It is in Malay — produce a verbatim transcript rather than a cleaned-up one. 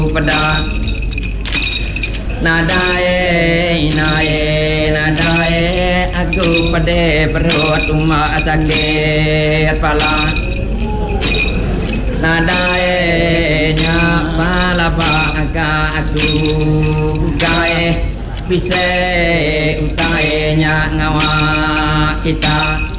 pada nadae nae nadae aku pada perut rumah sakit pala nadae nya pala baka aku bukae bisa utae nya ngawa kita